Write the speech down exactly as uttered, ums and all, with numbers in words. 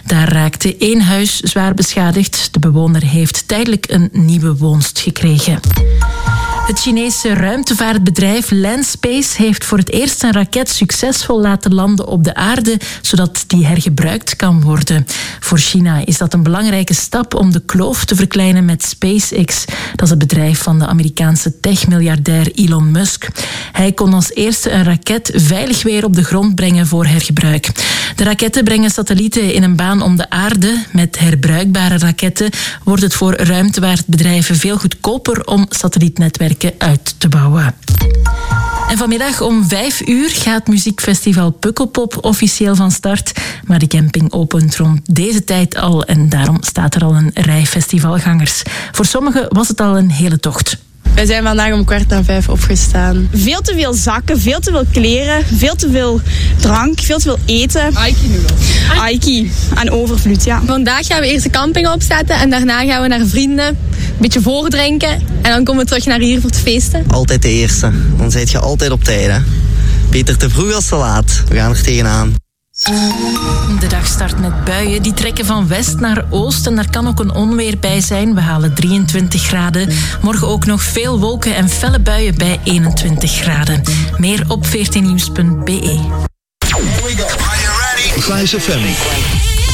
Daar raakte één huis zwaar beschadigd. De bewoner heeft tijdelijk een nieuwe woonst gekregen. Het Chinese ruimtevaartbedrijf Landspace heeft voor het eerst een raket succesvol laten landen op de aarde, zodat die hergebruikt kan worden. Voor China is dat een belangrijke stap om de kloof te verkleinen met SpaceX. Dat is het bedrijf van de Amerikaanse techmiljardair Elon Musk. Hij kon als eerste een raket veilig weer op de grond brengen voor hergebruik. De raketten brengen satellieten in een baan om de aarde. Met herbruikbare raketten wordt het voor ruimtevaartbedrijven veel goedkoper om satellietnetwerken uit te bouwen. En vanmiddag om vijf uur gaat muziekfestival Pukkelpop officieel van start. Maar de camping opent rond deze tijd al en daarom staat er al een rij festivalgangers. Voor sommigen was het al een hele tocht. Wij zijn vandaag om kwart na vijf opgestaan. Veel te veel zakken, veel te veel kleren, veel te veel drank, veel te veel eten. Aiki-noedels. Aiki, aan overvloed, ja. Vandaag gaan we eerst de camping opzetten en daarna gaan we naar vrienden, een beetje voordrinken en dan komen we terug naar hier voor het feesten. Altijd de eerste, dan zit je altijd op tijd, hè. Beter te vroeg als te laat. We gaan er tegenaan. De dag start met buien. Die trekken van west naar oost en daar kan ook een onweer bij zijn. We halen drieëntwintig graden. Morgen ook nog veel wolken en felle buien bij eenentwintig graden. Meer op veertien nieuws punt b e. Fijs F M.